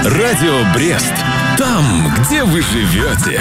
Радио Брест. Там, где вы живете.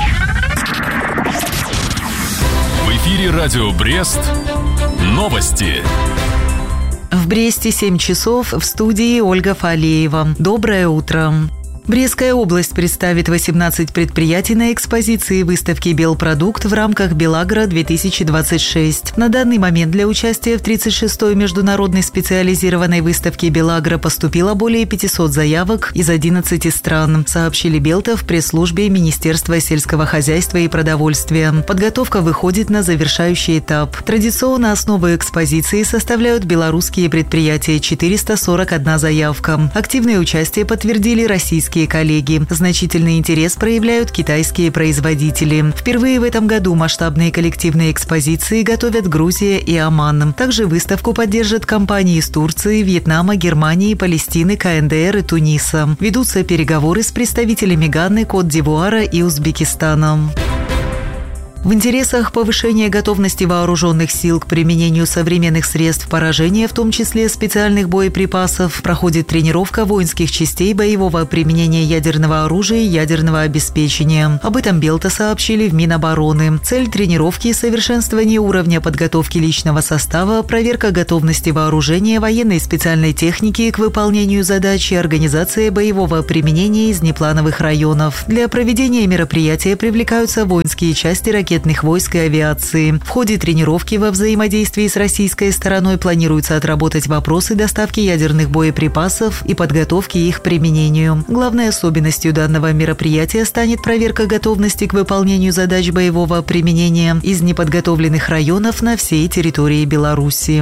В эфире Радио Брест. Новости. В Бресте 7 часов, в студии Ольга Фалеева. Доброе утро. Брестская область представит 18 предприятий на экспозиции выставки «Белпродукт» в рамках «Белагро-2026». На данный момент для участия в 36-й международной специализированной выставке «Белагро» поступило более 500 заявок из 11 стран, сообщили Белта в пресс-службе Министерства сельского хозяйства и продовольствия. Подготовка выходит на завершающий этап. Традиционно основу экспозиции составляют белорусские предприятия – 441 заявка. Активное участие подтвердили российские коллеги. Значительный интерес проявляют китайские производители. Впервые в этом году масштабные коллективные экспозиции готовят Грузия и Оман. Также выставку поддержат компании из Турции, Вьетнама, Германии, Палестины, КНДР и Туниса. Ведутся переговоры с представителями Ганы, Кот-д'Ивуара и Узбекистана. В интересах повышения готовности вооруженных сил к применению современных средств поражения, в том числе специальных боеприпасов, проходит тренировка воинских частей боевого применения ядерного оружия и ядерного обеспечения. Об этом Белта сообщили в Минобороны. Цель тренировки – совершенствование уровня подготовки личного состава, проверка готовности вооружения, военной и специальной техники к выполнению задач и организация боевого применения из неплановых районов. Для проведения мероприятия привлекаются воинские части ракетных войск и авиации. В ходе тренировки во взаимодействии с российской стороной планируется отработать вопросы доставки ядерных боеприпасов и подготовки их к применению. Главной особенностью данного мероприятия станет проверка готовности к выполнению задач боевого применения из неподготовленных районов на всей территории Беларуси.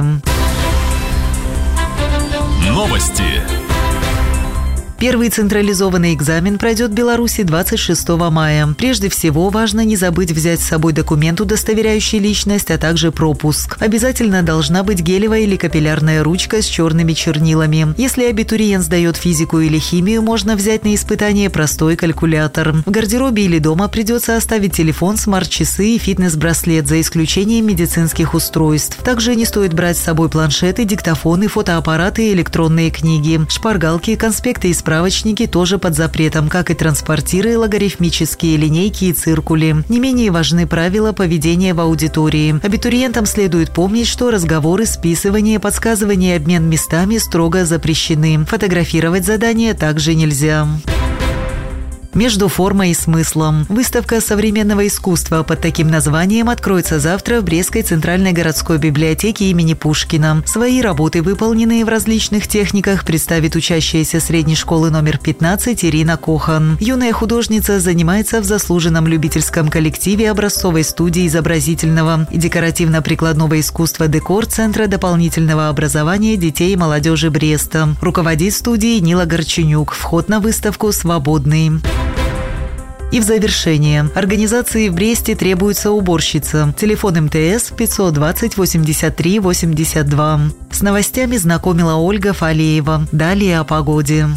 Новости. Первый централизованный экзамен пройдет в Беларуси 26 мая. Прежде всего, важно не забыть взять с собой документ, удостоверяющий личность, а также пропуск. Обязательно должна быть гелевая или капиллярная ручка с черными чернилами. Если абитуриент сдает физику или химию, можно взять на испытание простой калькулятор. В гардеробе или дома придется оставить телефон, смарт-часы и фитнес-браслет, за исключением медицинских устройств. Также не стоит брать с собой планшеты, диктофоны, фотоаппараты и электронные книги. Шпаргалки, конспекты и справочники тоже под запретом, как и транспортиры, логарифмические линейки и циркули. Не менее важны правила поведения в аудитории. Абитуриентам следует помнить, что разговоры, списывание, подсказывание и обмен местами строго запрещены. Фотографировать задания также нельзя. Между формой и смыслом. Выставка современного искусства под таким названием откроется завтра в Брестской центральной городской библиотеке имени Пушкина. Свои работы, выполненные в различных техниках, представит учащаяся средней школы номер 15 Ирина Кохан. Юная художница занимается в заслуженном любительском коллективе образцовой студии изобразительного и декоративно-прикладного искусства «Декор» Центра дополнительного образования детей и молодежи Бреста. Руководит студией Нила Горченюк. Вход на выставку свободный. И в завершение. Организации в Бресте требуется уборщица. Телефон МТС 520 83 82. С новостями знакомила Ольга Фалеева. Далее о погоде.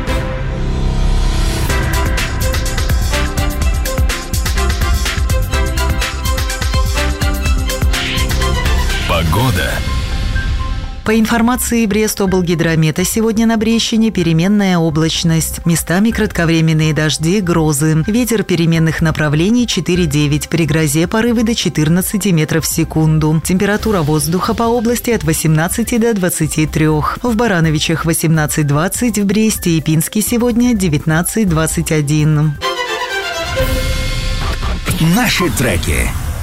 Погода. По информации Брестоблгидромета, сегодня на Брещине переменная облачность. Местами кратковременные дожди, грозы. Ветер переменных направлений 4,9. При грозе порывы до 14 метров в секунду. Температура воздуха по области от 18 до 23. В Барановичах 18-20, в Бресте и Пинске сегодня 19-21. Наши треки.